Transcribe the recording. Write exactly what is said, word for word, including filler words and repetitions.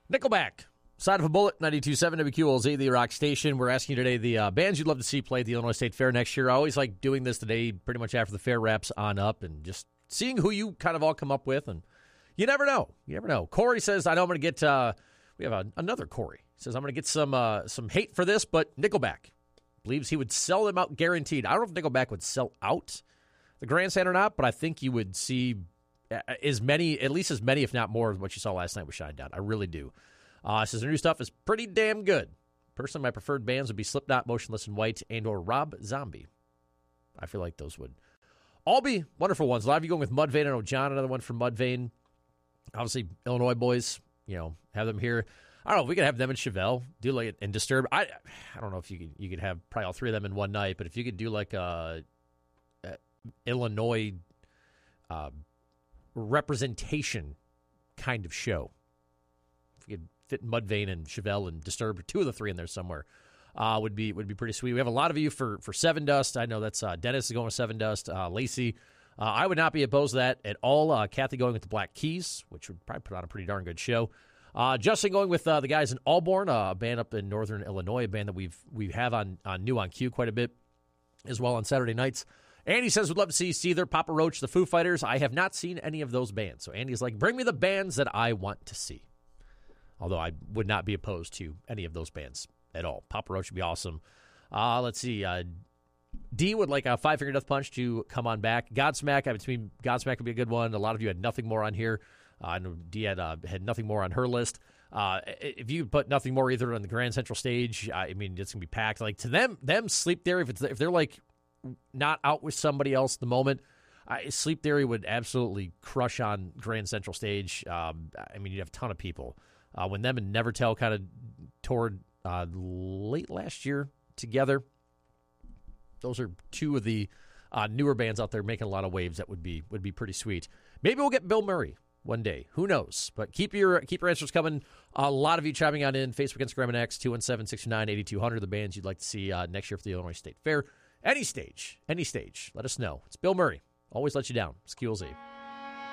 Nickelback, Side of a Bullet, ninety-two point seven W Q L Z, the Rock Station. We're asking you today the uh, bands you'd love to see play at the Illinois State Fair next year. I always like doing this today pretty much after the fair wraps on up and just seeing who you kind of all come up with. And you never know. You never know. Corey says, I know I'm going to get, uh, we have a, another Corey. He says, I'm going to get some uh, some hate for this, but Nickelback believes he would sell them out guaranteed. I don't know if Nickelback would sell out the grandstand or not, but I think you would see as many, at least as many, if not more, of what you saw last night with Shinedown. I really do. Uh, says their new stuff is pretty damn good. Personally, my preferred bands would be Slipknot, Motionless in White, and or Rob Zombie. I feel like those would all be wonderful ones. A lot of you going with Mudvayne. I know John, another one from Mudvayne. Obviously, Illinois boys, you know, have them here. I don't know if we could have them in Chevelle, do like and Disturbed. I I don't know if you could you could have probably all three of them in one night, but if you could do like a, a Illinois uh, representation kind of show, if we could fit Mudvayne and Chevelle and Disturbed, two of the three in there somewhere, uh, would be would be pretty sweet. We have a lot of you for for Seven Dust. I know that's uh, Dennis is going with Seven Dust. Uh, Lacey, uh, I would not be opposed to that at all. Uh, Kathy going with the Black Keys, which would probably put on a pretty darn good show. Uh, Justin going with uh, the guys in Allborn, uh, a band up in northern Illinois, a band that we've we have on, on New on Q quite a bit as well on Saturday nights. Andy says we'd love to see Seether, Papa Roach, the Foo Fighters. I have not seen any of those bands. So Andy's like, bring me the bands that I want to see. Although I would not be opposed to any of those bands at all. Papa Roach would be awesome. Uh, let's see. Uh, D would like a Five Finger Death Punch to come on back. Godsmack, I between Godsmack would be a good one. A lot of you had Nothing More on here. Uh, I know D had, uh, had Nothing More on her list. Uh, if you put Nothing More either on the Grand Central Stage, I mean, it's going to be packed. Like, to them, them Sleep Theory, if, it's, if they're, like, not out with somebody else at the moment, uh, Sleep Theory would absolutely crush on Grand Central Stage. Um, I mean, you'd have a ton of people. Uh, when them and Nevertell kind of toured uh, late last year together, those are two of the uh, newer bands out there making a lot of waves that would be would be pretty sweet. Maybe we'll get Bill Murray one day. Who knows? But keep your keep your answers coming. A lot of you chiming on in. Facebook, Instagram, and X, two one seven, six two nine, eight two zero zero. The bands you'd like to see uh, next year for the Illinois State Fair. Any stage. Any stage. Let us know. It's Bill Murray. Always let you down. It's Q L Z.